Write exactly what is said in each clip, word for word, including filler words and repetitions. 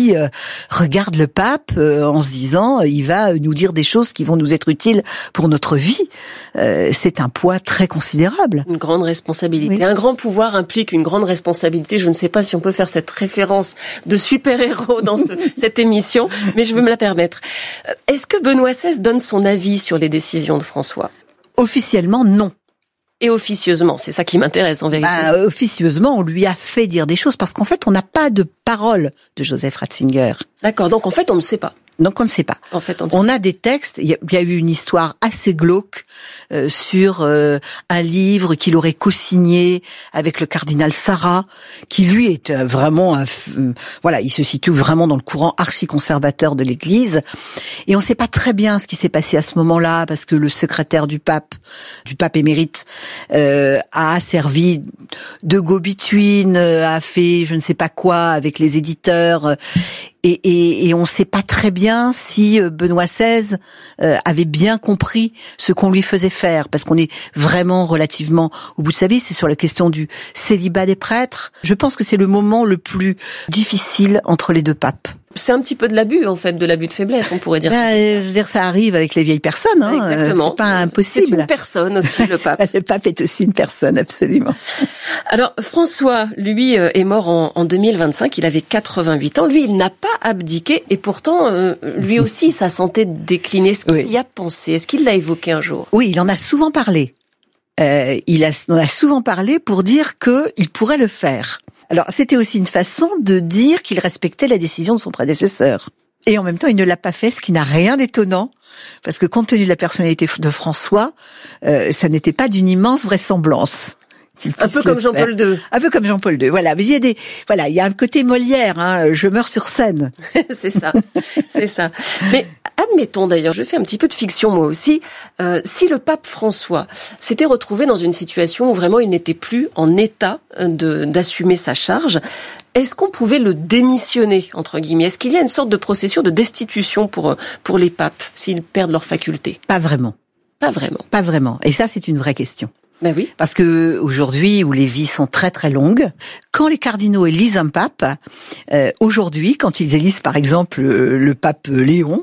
qui euh, regarde le pape euh, en se disant il va nous dire des choses qui vont nous être utiles pour notre vie. Euh, c'est un poids très considérable. Une grande responsabilité. Oui. Un grand pouvoir implique une grande responsabilité. Je ne sais pas si on peut faire cette référence de super-héros dans ce, cette émission, mais je vais me la permettre. Est-ce que Benoît seize donne son avis sur les décisions de François ? Officiellement, non. Et officieusement, c'est ça qui m'intéresse en vérité. Bah, officieusement, on lui a fait dire des choses parce qu'en fait, on n'a pas de parole de Joseph Ratzinger. D'accord, donc en fait, on ne sait pas. Donc on ne sait pas. En fait, on, ne sait on pas. a des textes. Il y, y a eu une histoire assez glauque euh, sur euh, un livre qu'il aurait co-signé avec le cardinal Sarah, qui lui est euh, vraiment, un, euh, voilà, il se situe vraiment dans le courant archi-conservateur de l'Église. Et on ne sait pas très bien ce qui s'est passé à ce moment-là, parce que le secrétaire du pape, du pape émérite, euh, a servi de go-between, euh, a fait je ne sais pas quoi avec les éditeurs. Euh, Et, et, et on ne sait pas très bien si Benoît seize euh, avait bien compris ce qu'on lui faisait faire, parce qu'on est vraiment relativement au bout de sa vie. C'est sur la question du célibat des prêtres. Je pense que c'est le moment le plus difficile entre les deux papes. C'est un petit peu de l'abus, en fait, de l'abus de faiblesse, on pourrait dire. Ben, je veux dire, ça arrive avec les vieilles personnes, hein. Exactement. C'est pas impossible. C'est une personne aussi, le pape. Le pape est aussi une personne, absolument. Alors, François, lui, est mort en, en deux mille vingt-cinq, il avait quatre-vingt-huit ans. Lui, il n'a pas abdiqué, et pourtant, euh, lui aussi, sa santé déclinait. Est-ce qu'il Oui. y a pensé? Est-ce qu'il l'a évoqué un jour? Oui, il en a souvent parlé. Euh, il a, en a souvent parlé pour dire qu'il pourrait le faire. Alors, c'était aussi une façon de dire qu'il respectait la décision de son prédécesseur. Et en même temps, il ne l'a pas fait, ce qui n'a rien d'étonnant, parce que compte tenu de la personnalité de François, euh, ça n'était pas d'une immense vraisemblance. Un peu comme Jean-Paul deux. Un peu comme Jean-Paul deux, voilà. Mais il y a des, voilà, il y a un côté Molière, hein, je meurs sur scène. C'est ça, c'est ça. Mais admettons d'ailleurs, je fais un petit peu de fiction moi aussi, euh, si le pape François s'était retrouvé dans une situation où vraiment il n'était plus en état de, d'assumer sa charge, est-ce qu'on pouvait le démissionner, entre guillemets? Est-ce qu'il y a une sorte de procédure de destitution pour, pour les papes, s'ils perdent leurs facultés? Pas vraiment. Pas vraiment. Pas vraiment. Et ça, c'est une vraie question. Ben oui. Parce que aujourd'hui, où les vies sont très très longues, quand les cardinaux élisent un pape, euh, aujourd'hui, quand ils élisent par exemple le, le pape Léon,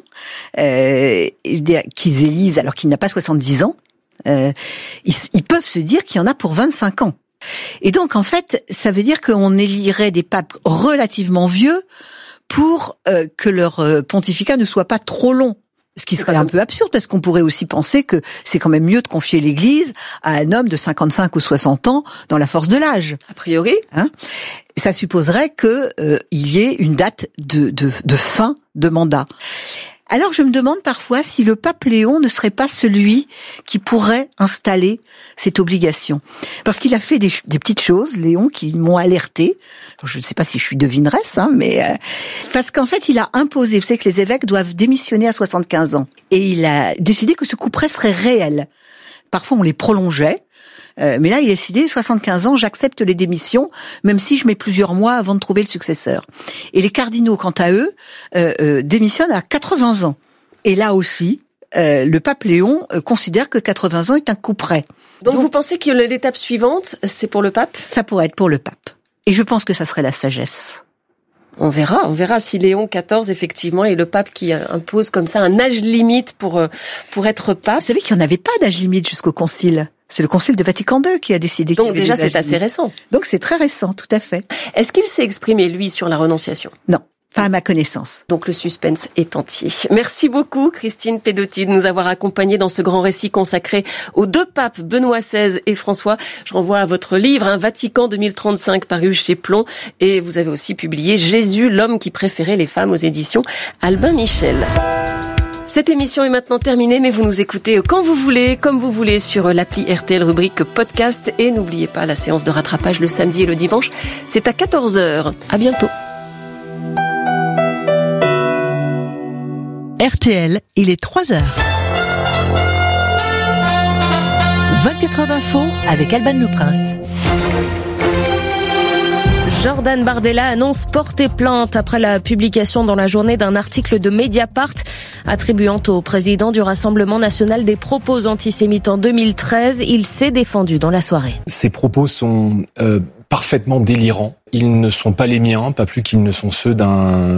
euh, qu'ils élisent alors qu'il n'a pas soixante-dix ans, euh, ils, ils peuvent se dire qu'il y en a pour vingt-cinq ans. Et donc en fait, ça veut dire qu'on élirait des papes relativement vieux pour euh, que leur euh, pontificat ne soit pas trop long. Ce qui serait un peu absurde, parce qu'on pourrait aussi penser que c'est quand même mieux de confier l'Église à un homme de cinquante-cinq ou soixante ans dans la force de l'âge. A priori. Hein ? Ça supposerait que euh, il y ait une date de, de, de fin de mandat. Alors je me demande parfois si le pape Léon ne serait pas celui qui pourrait installer cette obligation. Parce qu'il a fait des, des petites choses, Léon, qui m'ont alerté. Je ne sais pas si je suis devineresse, hein, mais euh, parce qu'en fait il a imposé, vous savez que les évêques doivent démissionner à soixante-quinze ans. Et il a décidé que ce couperet serait réel. Parfois on les prolongeait. Euh, mais là, il a décidé, soixante-quinze ans, j'accepte les démissions, même si je mets plusieurs mois avant de trouver le successeur. Et les cardinaux, quant à eux, euh, euh, démissionnent à quatre-vingts ans. Et là aussi, euh, le pape Léon euh, considère que quatre-vingts ans est un coup près. Donc, Donc vous pensez que l'étape suivante, c'est pour le pape ? Ça pourrait être pour le pape. Et je pense que ça serait la sagesse. On verra, on verra si Léon quatorze, effectivement, est le pape qui impose comme ça un âge limite pour, pour être pape. Vous savez qu'il n'y en avait pas d'âge limite jusqu'au concile. C'est le concile de Vatican deux qui a décidé. Donc déjà, c'est assez récent. Donc c'est très récent, tout à fait. Est-ce qu'il s'est exprimé, lui, sur la renonciation ? Non. Pas à ma connaissance. Donc le suspense est entier. Merci beaucoup Christine Pedotti de nous avoir accompagnés dans ce grand récit consacré aux deux papes, Benoît seize et François. Je renvoie à votre livre, hein, Vatican deux mille trente-cinq, paru chez Plon. Et vous avez aussi publié Jésus, l'homme qui préférait les femmes, aux éditions Albin Michel. Cette émission est maintenant terminée, mais vous nous écoutez quand vous voulez, comme vous voulez, sur l'appli R T L, rubrique podcast. Et n'oubliez pas la séance de rattrapage le samedi et le dimanche. C'est à quatorze heures. À bientôt. R T L, il est trois heures. vingt-quatre heures d'info avec Alban Le Prince. Jordan Bardella annonce porter plainte après la publication dans la journée d'un article de Mediapart attribuant au président du Rassemblement national des propos antisémites en deux mille treize. Il s'est défendu dans la soirée. Ces propos sont euh, parfaitement délirants. Ils ne sont pas les miens, pas plus qu'ils ne sont ceux d'un